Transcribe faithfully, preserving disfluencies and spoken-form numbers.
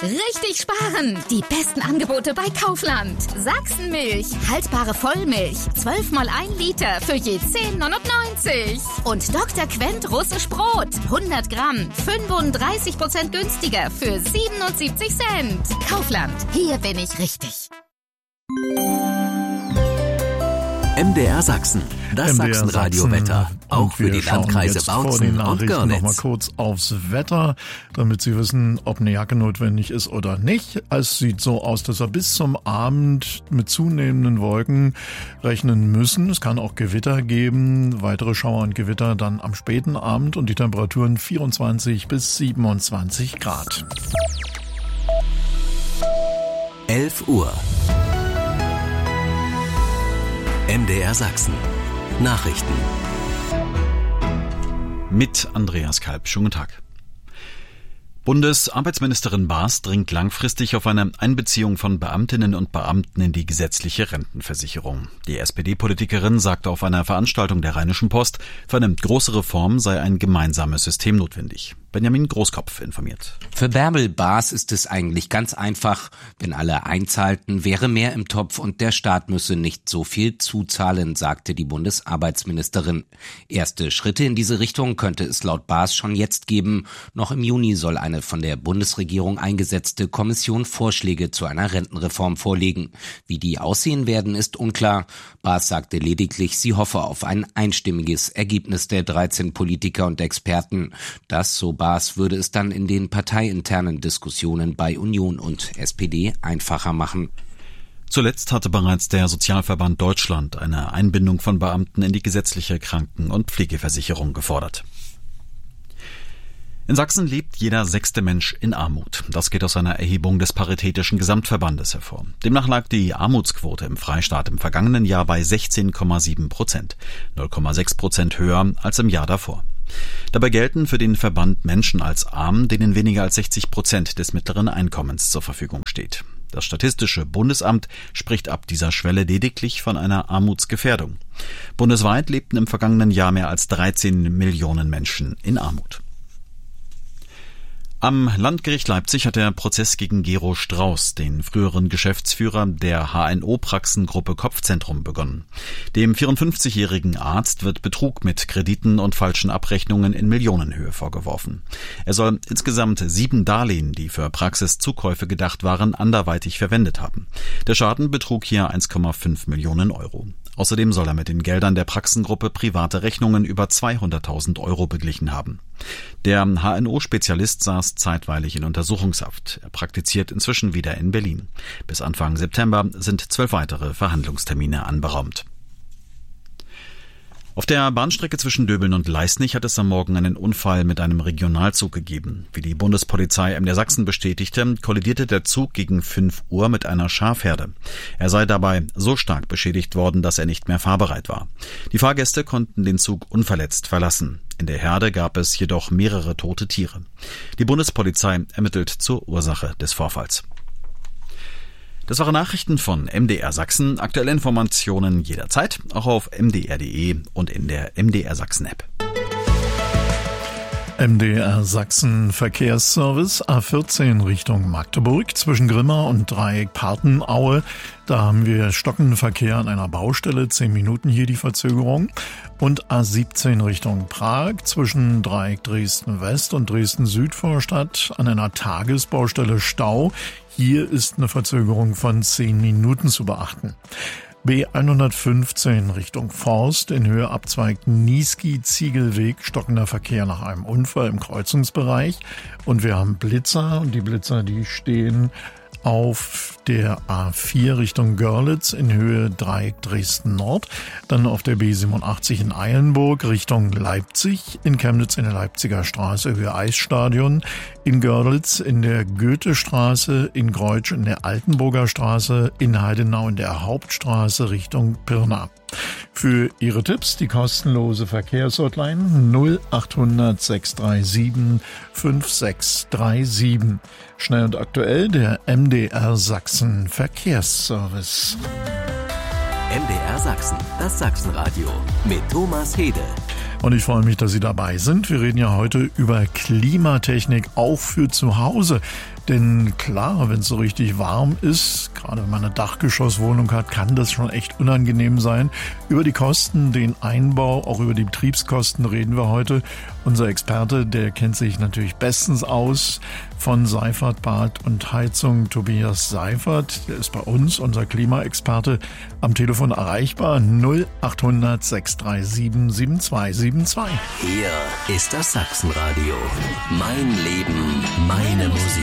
richtig sparen. Die besten Angebote bei Kaufland. Sachsenmilch, haltbare Vollmilch, zwölf mal ein Liter für je zehn neunundneunzig. Und Doktor Quent russisch Brot, hundert Gramm, fünfunddreißig Prozent günstiger für siebenundsiebzig Cent. Kaufland, hier bin ich richtig. M D R Sachsen, das Sachsenradio-Wetter, auch für die Landkreise Bautzen und Görlitz. Noch mal kurz aufs Wetter, damit Sie wissen, ob eine Jacke notwendig ist oder nicht. Es sieht so aus, dass wir bis zum Abend mit zunehmenden Wolken rechnen müssen. Es kann auch Gewitter geben, weitere Schauer und Gewitter dann am späten Abend und die Temperaturen vierundzwanzig bis siebenundzwanzig Grad. elf Uhr. M D R Sachsen. Nachrichten. Mit Andreas Kalb. Schönen guten Tag. Bundesarbeitsministerin Baas dringt langfristig auf eine Einbeziehung von Beamtinnen und Beamten in die gesetzliche Rentenversicherung. Die S P D-Politikerin sagte auf einer Veranstaltung der Rheinischen Post, für eine große Reform sei ein gemeinsames System notwendig. Benjamin Großkopf informiert. Für Bärbel Baas ist es eigentlich ganz einfach. Wenn alle einzahlten, wäre mehr im Topf und der Staat müsse nicht so viel zuzahlen, sagte die Bundesarbeitsministerin. Erste Schritte in diese Richtung könnte es laut Baas schon jetzt geben. Noch im Juni soll eine von der Bundesregierung eingesetzte Kommission Vorschläge zu einer Rentenreform vorlegen. Wie die aussehen werden, ist unklar. Baas sagte lediglich, sie hoffe auf ein einstimmiges Ergebnis der dreizehn Politiker und Experten. Das, so Baas, würde es dann in den parteiinternen Diskussionen bei Union und S P D einfacher machen. Zuletzt hatte bereits der Sozialverband Deutschland eine Einbindung von Beamten in die gesetzliche Kranken- und Pflegeversicherung gefordert. In Sachsen lebt jeder sechste Mensch in Armut. Das geht aus einer Erhebung des Paritätischen Gesamtverbandes hervor. Demnach lag die Armutsquote im Freistaat im vergangenen Jahr bei sechzehn Komma sieben Prozent, null Komma sechs Prozent höher als im Jahr davor. Dabei gelten für den Verband Menschen als arm, denen weniger als sechzig Prozent des mittleren Einkommens zur Verfügung steht. Das Statistische Bundesamt spricht ab dieser Schwelle lediglich von einer Armutsgefährdung. Bundesweit lebten im vergangenen Jahr mehr als dreizehn Millionen Menschen in Armut. Am Landgericht Leipzig hat der Prozess gegen Gero Strauß, den früheren Geschäftsführer der H N O-Praxengruppe Kopfzentrum, begonnen. Dem vierundfünfzigjährigen Arzt wird Betrug mit Krediten und falschen Abrechnungen in Millionenhöhe vorgeworfen. Er soll insgesamt sieben Darlehen, die für Praxiszukäufe gedacht waren, anderweitig verwendet haben. Der Schaden betrug hier eins Komma fünf Millionen Euro. Außerdem soll er mit den Geldern der Praxengruppe private Rechnungen über zweihunderttausend Euro beglichen haben. Der H N O-Spezialist saß zeitweilig in Untersuchungshaft. Er praktiziert inzwischen wieder in Berlin. Bis Anfang September sind zwölf weitere Verhandlungstermine anberaumt. Auf der Bahnstrecke zwischen Döbeln und Leisnig hat es am Morgen einen Unfall mit einem Regionalzug gegeben. Wie die Bundespolizei M D R Sachsen bestätigte, kollidierte der Zug gegen fünf Uhr mit einer Schafherde. Er sei dabei so stark beschädigt worden, dass er nicht mehr fahrbereit war. Die Fahrgäste konnten den Zug unverletzt verlassen. In der Herde gab es jedoch mehrere tote Tiere. Die Bundespolizei ermittelt zur Ursache des Vorfalls. Das waren Nachrichten von M D R Sachsen. Aktuelle Informationen jederzeit, auch auf m d r punkt d e und in der M D R Sachsen App. M D R Sachsen Verkehrsservice A vierzehn Richtung Magdeburg zwischen Grimma und Dreieck Partenaue. Da haben wir stockenden Verkehr an einer Baustelle, zehn Minuten hier die Verzögerung. Und A siebzehn Richtung Prag zwischen Dreieck Dresden West und Dresden Südvorstadt an einer Tagesbaustelle Stau. Hier ist eine Verzögerung von zehn Minuten zu beachten. B hundertfünfzehn Richtung Forst in Höhe Abzweig Niesky-Ziegelweg, stockender Verkehr nach einem Unfall im Kreuzungsbereich. Und wir haben Blitzer und die Blitzer, die stehen auf der A vier Richtung Görlitz in Höhe Dreieck Dresden Nord, dann auf der B siebenundachtzig in Eilenburg Richtung Leipzig, in Chemnitz in der Leipziger Straße Höhe Eisstadion, in Görlitz in der Goethestraße, in Greutsch in der Altenburger Straße, in Heidenau in der Hauptstraße Richtung Pirna. Für Ihre Tipps die kostenlose Verkehrshotline null achthundert sechs drei sieben fünf sechs drei sieben. Schnell und aktuell der M D R Sachsen Verkehrsservice. M D R Sachsen, das Sachsenradio mit Thomas Hede. Und ich freue mich, dass Sie dabei sind. Wir reden ja heute über Klimatechnik, auch für zu Hause. Denn klar, wenn es so richtig warm ist, gerade wenn man eine Dachgeschosswohnung hat, kann das schon echt unangenehm sein. Über die Kosten, den Einbau, auch über die Betriebskosten reden wir heute. Unser Experte, der kennt sich natürlich bestens aus von Seifert Bad und Heizung, Tobias Seifert. Der ist bei uns, unser Klimaexperte, am Telefon erreichbar. null achthundert sechs drei sieben sieben zwei sieben zwei. Hier ist das Sachsenradio. Mein Leben, meine Musik.